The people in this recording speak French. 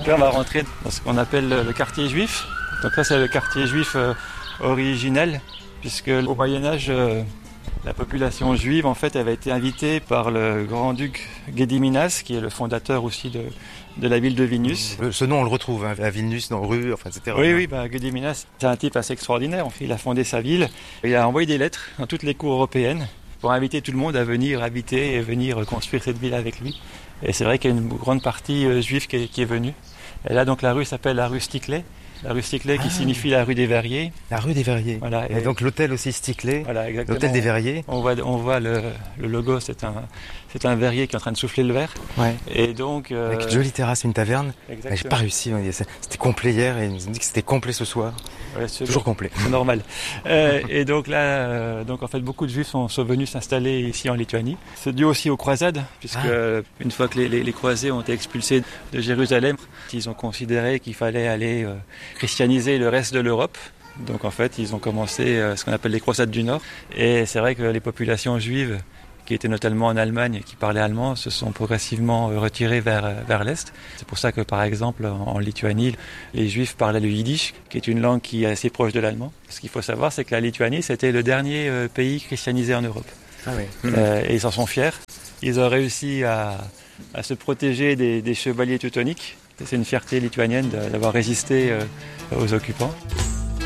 Là, on va rentrer dans ce qu'on appelle le quartier juif. Donc ça, c'est le quartier juif originel, puisque au Moyen-Âge, la population juive, en fait, avait été invitée par le grand-duc Gediminas, qui est le fondateur aussi de la ville de Vilnius. Ce nom, on le retrouve à Vilnius, dans rue, enfin, etc. Oui, Gediminas, c'est un type assez extraordinaire. Il a fondé sa ville. Il a envoyé des lettres dans toutes les cours européennes pour inviter tout le monde à venir habiter et venir construire cette ville avec lui. Et c'est vrai qu'il y a une grande partie juive qui est venue. Et là, donc, la rue s'appelle la rue Stickley. La rue Stickley qui signifie la rue des Verriers. La rue des Verriers. Voilà, et donc l'hôtel aussi Stickley, voilà, l'hôtel des Verriers. On voit le logo, c'est un verrier qui est en train de souffler le verre. Ouais. Et donc, avec une jolie terrasse, une taverne. J'ai pas réussi, c'était complet hier et ils nous ont dit que c'était complet ce soir. Ouais, toujours complet. C'est normal. Et donc là, en fait, beaucoup de Juifs sont venus s'installer ici en Lituanie. C'est dû aussi aux croisades, puisque une fois que les croisés ont été expulsés de Jérusalem, ils ont considéré qu'il fallait aller christianiser le reste de l'Europe. Donc en fait, ils ont commencé ce qu'on appelle les croisades du Nord. Et c'est vrai que les populations juives, qui étaient notamment en Allemagne et qui parlaient allemand, se sont progressivement retirées vers l'Est. C'est pour ça que, par exemple, en Lituanie, les Juifs parlaient le yiddish, qui est une langue qui est assez proche de l'allemand. Ce qu'il faut savoir, c'est que la Lituanie, c'était le dernier pays christianisé en Europe. Ah oui. Et ils en sont fiers. Ils ont réussi à se protéger des chevaliers teutoniques. C'est une fierté lituanienne d'avoir résisté aux occupants.